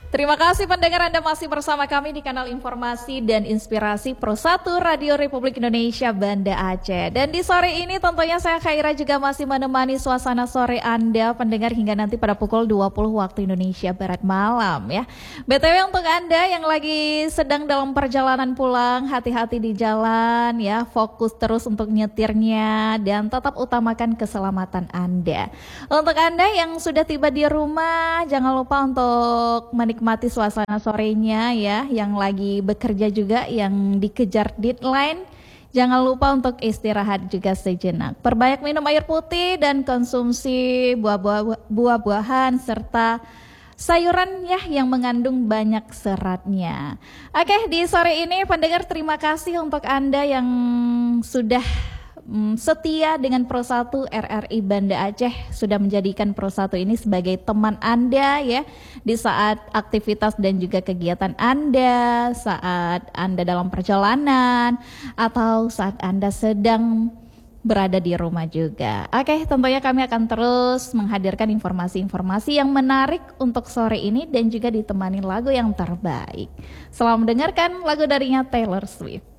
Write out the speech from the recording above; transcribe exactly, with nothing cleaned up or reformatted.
Terima kasih pendengar, Anda masih bersama kami di kanal Informasi dan Inspirasi Pro satu Radio Republik Indonesia Banda Aceh. Dan di sore ini tentunya saya Khaira juga masih menemani suasana sore Anda pendengar hingga nanti pada pukul dua puluh waktu Indonesia Barat malam ya. B T W untuk Anda yang lagi sedang dalam perjalanan pulang, hati-hati di jalan ya, fokus terus untuk nyetirnya dan tetap utamakan keselamatan Anda. Untuk Anda yang sudah tiba di rumah, jangan lupa untuk menikmati Nikmati suasana sorenya ya, yang lagi bekerja juga, yang dikejar deadline. Jangan lupa untuk istirahat juga sejenak. Perbanyak minum air putih dan konsumsi buah-buah, buah-buahan serta sayuran ya yang mengandung banyak seratnya. Oke, di sore ini pendengar, terima kasih untuk Anda yang sudah setia dengan Pro satu R R I Banda Aceh, sudah menjadikan Pro satu ini sebagai teman Anda ya di saat aktivitas dan juga kegiatan Anda, saat Anda dalam perjalanan atau saat Anda sedang berada di rumah juga. Oke, tentunya kami akan terus menghadirkan informasi-informasi yang menarik untuk sore ini dan juga ditemani lagu yang terbaik. Selamat mendengarkan lagu darinya Taylor Swift.